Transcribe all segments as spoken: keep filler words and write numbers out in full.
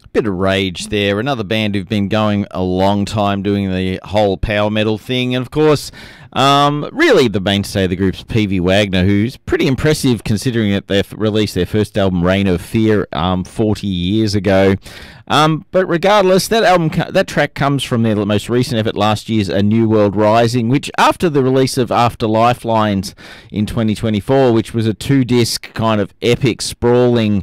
Bit of Rage there, another band who've been going a long time doing the whole power metal thing, and of course, um, really the mainstay of the group's P V Wagner, who's pretty impressive considering that they've released their first album, Reign of Fear, um, forty years ago. Um, but regardless, that album, that track comes from their most recent effort last year's A New World Rising, which after the release of After Lifelines in twenty twenty-four, which was a two-disc kind of epic, sprawling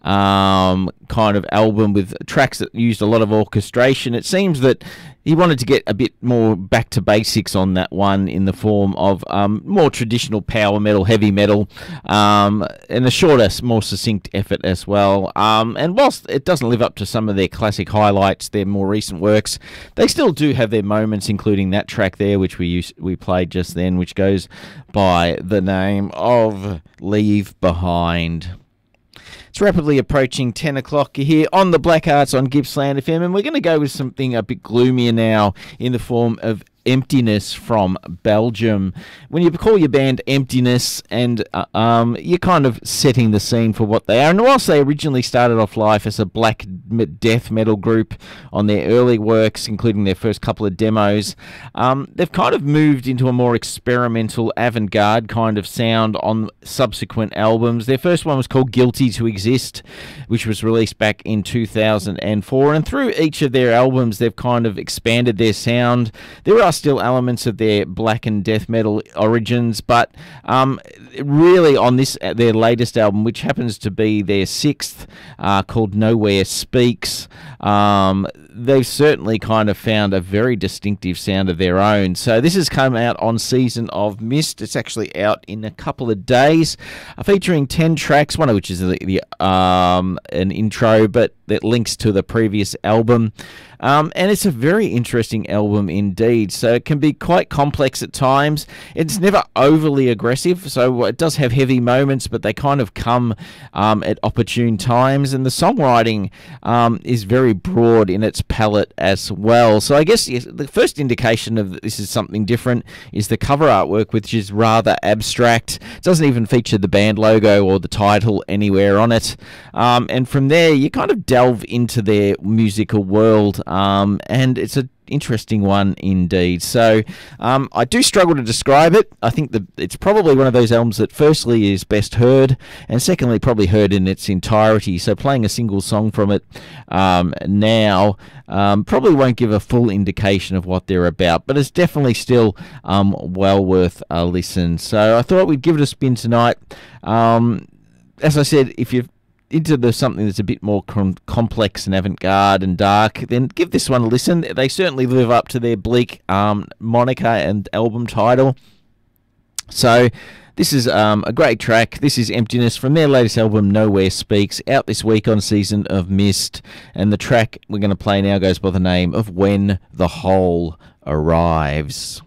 um, kind of album with tracks that used a lot of orchestration, it seems that he wanted to get a bit more back to basics on that one in the form of um, more traditional power metal, heavy metal, um, and a shorter, more succinct effort as well. Um, and whilst it doesn't live up to some of their classic highlights, their more recent works, they still do have their moments, including that track there, which we used, we played just then, which goes by the name of Leave Behind. It's rapidly approaching ten o'clock here on the Black Arts on Gippsland F M, and we're going to go with something a bit gloomier now in the form of Emptiness from Belgium. When you call your band Emptiness, and uh, um, you're kind of setting the scene for what they are. And whilst they originally started off life as a black death metal group on their early works, including their first couple of demos, um, they've kind of moved into a more experimental avant-garde kind of sound on subsequent albums. Their first one was called Guilty to Exist, which was released back in two thousand four. And through each of their albums, they've kind of expanded their sound. There are still elements of their black and death metal origins, but um, really on this, their latest album, which happens to be their sixth, uh, called Nowhere Speaks, um, they've certainly kind of found a very distinctive sound of their own. So this has come out on Season of Mist. It's actually out in a couple of days, uh, featuring ten tracks, one of which is the, the um, an intro, but that links to the previous album. Um, and it's a very interesting album indeed. So it can be quite complex at times. It's never overly aggressive, so it does have heavy moments, but they kind of come um, at opportune times. And the songwriting um, is very broad in its palette as well. So I guess yes, the first indication of this is something different is the cover artwork, which is rather abstract. It doesn't even feature the band logo or the title anywhere on it. Um, and from there, you kind of delve into their musical world. Um, and it's an interesting one indeed. So um, I do struggle to describe it. I think that it's probably one of those albums that firstly is best heard, and secondly probably heard in its entirety. So playing a single song from it um, now um, probably won't give a full indication of what they're about, but it's definitely still um, well worth a listen. So I thought we'd give it a spin tonight. Um, as I said, if you've into the something that's a bit more com- complex and avant-garde and dark, then give this one a listen. They certainly live up to their bleak um, moniker and album title. So this is um, a great track. This is Emptiness from their latest album, Nowhere Speaks, out this week on Season of Mist. And the track we're going to play now goes by the name of When the Whole Arrives.